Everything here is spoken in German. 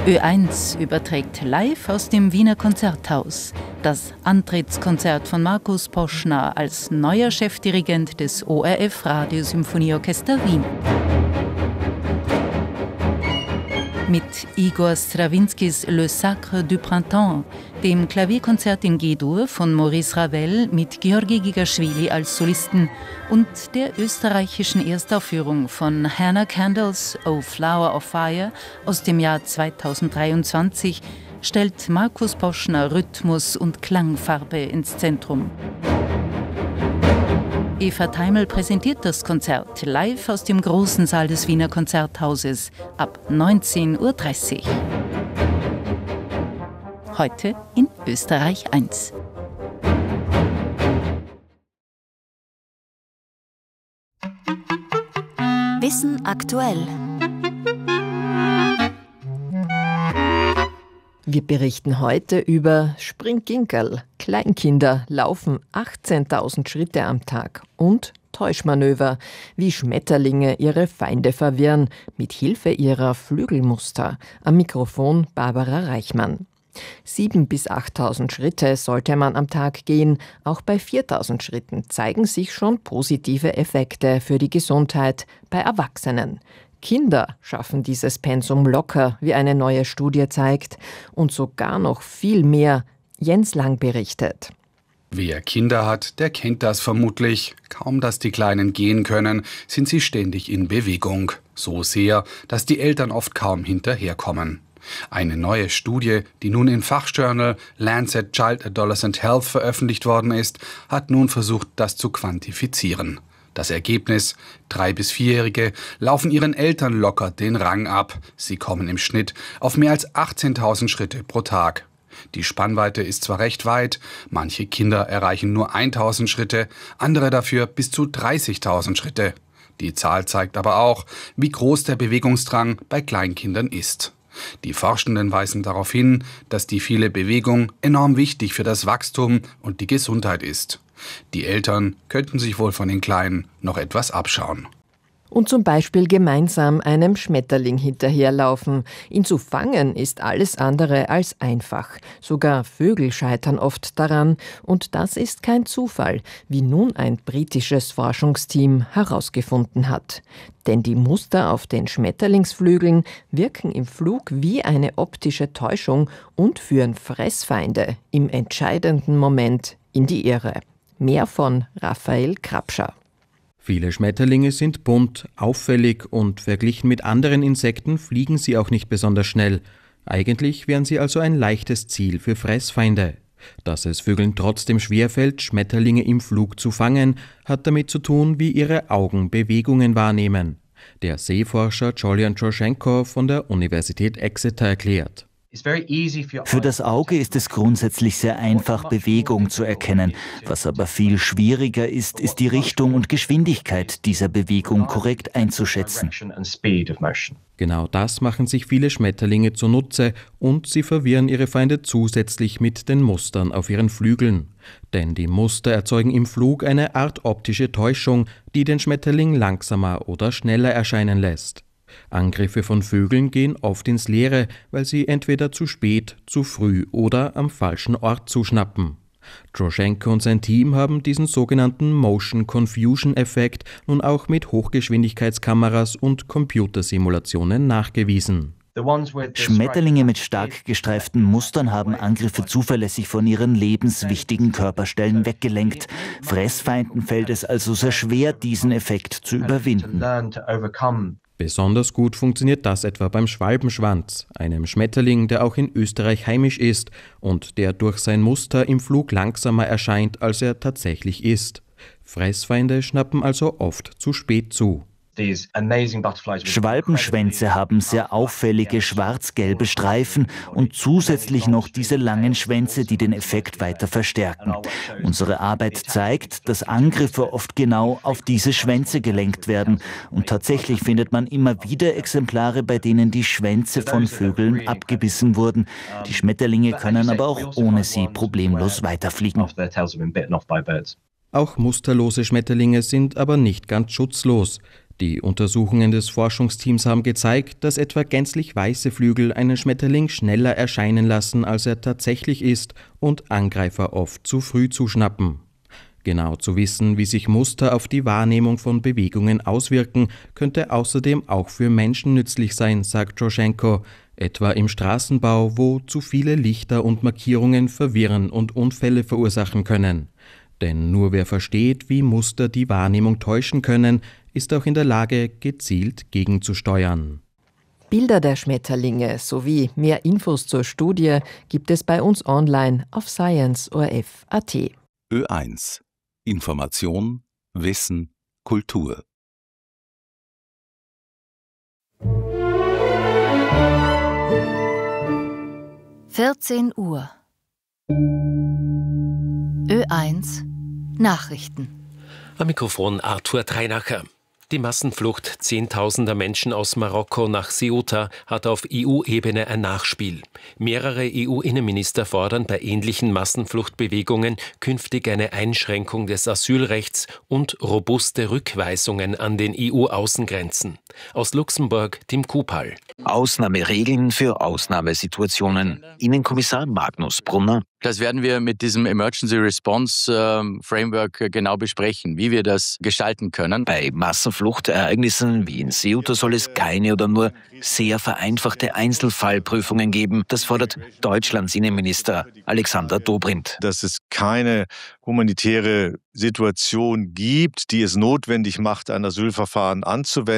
Ö1 überträgt live aus dem Wiener Konzerthaus das Antrittskonzert von Markus Poschner als neuer Chefdirigent des ORF Radiosymphonieorchester Wien. Mit Igor Strawinskys Le Sacre du Printemps, dem Klavierkonzert in G-Dur von Maurice Ravel mit Georgi Gigaschwili als Solisten und der österreichischen Erstaufführung von Hannah Candles O Flower of Fire aus dem Jahr 2023 stellt Markus Poschner Rhythmus und Klangfarbe ins Zentrum. Eva Teimel präsentiert das Konzert live aus dem großen Saal des Wiener Konzerthauses ab 19:30 Uhr. Heute in Österreich 1. Wissen aktuell. Wir berichten heute über Springginkerl. Kleinkinder laufen 18.000 Schritte am Tag und Täuschmanöver, wie Schmetterlinge ihre Feinde verwirren, mit Hilfe ihrer Flügelmuster. Am Mikrofon Barbara Reichmann. 7.000 bis 8.000 Schritte sollte man am Tag gehen. Auch bei 4.000 Schritten zeigen sich schon positive Effekte für die Gesundheit bei Erwachsenen. Kinder schaffen dieses Pensum locker, wie eine neue Studie zeigt, und sogar noch viel mehr. Jens Lang berichtet. Wer Kinder hat, der kennt das vermutlich. Kaum, dass die Kleinen gehen können, sind sie ständig in Bewegung. So sehr, dass die Eltern oft kaum hinterherkommen. Eine neue Studie, die nun im Fachjournal Lancet Child Adolescent Health veröffentlicht worden ist, hat nun versucht, das zu quantifizieren. Das Ergebnis: 3- bis 4-Jährige laufen ihren Eltern locker den Rang ab. Sie kommen im Schnitt auf mehr als 18.000 Schritte pro Tag. Die Spannweite ist zwar recht weit, manche Kinder erreichen nur 1.000 Schritte, andere dafür bis zu 30.000 Schritte. Die Zahl zeigt aber auch, wie groß der Bewegungsdrang bei Kleinkindern ist. Die Forschenden weisen darauf hin, dass die viele Bewegung enorm wichtig für das Wachstum und die Gesundheit ist. Die Eltern könnten sich wohl von den Kleinen noch etwas abschauen. Und zum Beispiel gemeinsam einem Schmetterling hinterherlaufen. Ihn zu fangen ist alles andere als einfach. Sogar Vögel scheitern oft daran. Und das ist kein Zufall, wie nun ein britisches Forschungsteam herausgefunden hat. Denn die Muster auf den Schmetterlingsflügeln wirken im Flug wie eine optische Täuschung und führen Fressfeinde im entscheidenden Moment in die Irre. Mehr von Raphael Krapscher. Viele Schmetterlinge sind bunt, auffällig und verglichen mit anderen Insekten fliegen sie auch nicht besonders schnell. Eigentlich wären sie also ein leichtes Ziel für Fressfeinde. Dass es Vögeln trotzdem schwerfällt, Schmetterlinge im Flug zu fangen, hat damit zu tun, wie ihre Augen Bewegungen wahrnehmen. Der Sehforscher Julian Troschenko von der Universität Exeter erklärt: Für das Auge ist es grundsätzlich sehr einfach, Bewegung zu erkennen. Was aber viel schwieriger ist, ist die Richtung und Geschwindigkeit dieser Bewegung korrekt einzuschätzen. Genau das machen sich viele Schmetterlinge zunutze und sie verwirren ihre Feinde zusätzlich mit den Mustern auf ihren Flügeln. Denn die Muster erzeugen im Flug eine Art optische Täuschung, die den Schmetterling langsamer oder schneller erscheinen lässt. Angriffe von Vögeln gehen oft ins Leere, weil sie entweder zu spät, zu früh oder am falschen Ort zuschnappen. Troschenko und sein Team haben diesen sogenannten Motion Confusion Effekt nun auch mit Hochgeschwindigkeitskameras und Computersimulationen nachgewiesen. Schmetterlinge mit stark gestreiften Mustern haben Angriffe zuverlässig von ihren lebenswichtigen Körperstellen weggelenkt. Fressfeinden fällt es also sehr schwer, diesen Effekt zu überwinden. Besonders gut funktioniert das etwa beim Schwalbenschwanz, einem Schmetterling, der auch in Österreich heimisch ist und der durch sein Muster im Flug langsamer erscheint, als er tatsächlich ist. Fressfeinde schnappen also oft zu spät zu. Schwalbenschwänze haben sehr auffällige schwarz-gelbe Streifen und zusätzlich noch diese langen Schwänze, die den Effekt weiter verstärken. Unsere Arbeit zeigt, dass Angriffe oft genau auf diese Schwänze gelenkt werden. Und tatsächlich findet man immer wieder Exemplare, bei denen die Schwänze von Vögeln abgebissen wurden. Die Schmetterlinge können aber auch ohne sie problemlos weiterfliegen. Auch musterlose Schmetterlinge sind aber nicht ganz schutzlos. Die Untersuchungen des Forschungsteams haben gezeigt, dass etwa gänzlich weiße Flügel einen Schmetterling schneller erscheinen lassen, als er tatsächlich ist, und Angreifer oft zu früh zuschnappen. Genau zu wissen, wie sich Muster auf die Wahrnehmung von Bewegungen auswirken, könnte außerdem auch für Menschen nützlich sein, sagt Joschenko, etwa im Straßenbau, wo zu viele Lichter und Markierungen verwirren und Unfälle verursachen können. Denn nur wer versteht, wie Muster die Wahrnehmung täuschen können, ist auch in der Lage, gezielt gegenzusteuern. Bilder der Schmetterlinge sowie mehr Infos zur Studie gibt es bei uns online auf science.orf.at. Ö1 Information, Wissen, Kultur. (14 Uhr) Ö1 Nachrichten. Am Mikrofon Arthur Treinacher. Die Massenflucht zehntausender Menschen aus Marokko nach Ceuta hat auf EU-Ebene ein Nachspiel. Mehrere EU-Innenminister fordern bei ähnlichen Massenfluchtbewegungen künftig eine Einschränkung des Asylrechts und robuste Rückweisungen an den EU-Außengrenzen. Aus Luxemburg Tim Kupal. Ausnahmeregeln für Ausnahmesituationen. Innenkommissar Magnus Brunner. Das werden wir mit diesem Emergency Response Framework genau besprechen, wie wir das gestalten können. Bei Massenfluchtereignissen wie in Ceuta soll es keine oder nur sehr vereinfachte Einzelfallprüfungen geben. Das fordert Deutschlands Innenminister Alexander Dobrindt. Dass es keine humanitäre Situation gibt, die es notwendig macht, ein Asylverfahren anzuwenden.